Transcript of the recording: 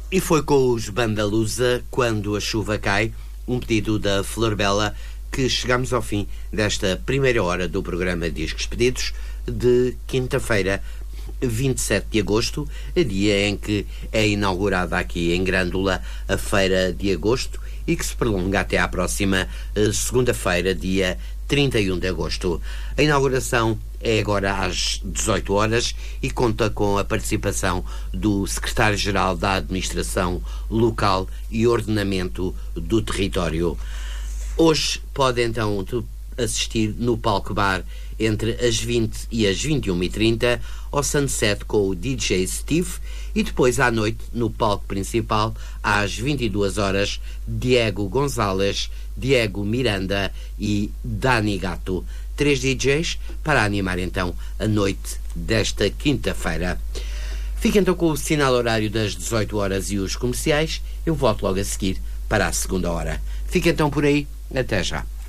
E foi com os Bandalusa, Quando a Chuva Cai, um pedido da Flor Bela, que chegamos ao fim desta primeira hora do programa Discos Pedidos de quinta-feira, 27 de agosto, dia em que é inaugurada aqui em Grândola a Feira de Agosto e que se prolonga até à próxima segunda-feira, dia 31 de agosto. A inauguração é agora às 18 horas e conta com a participação do Secretário-Geral da Administração Local e Ordenamento do Território. Hoje pode então assistir no Palco Bar entre as 20 e as 21h30 ao Sunset com o DJ Steve e depois à noite no palco principal às 22 horas Diego Gonzalez, Diego Miranda e Dani Gato. 3 DJs para animar então a noite desta quinta-feira. Fique então com o sinal horário das 18 horas e os comerciais. Eu volto logo a seguir para a segunda hora. Fique então por aí. Até já.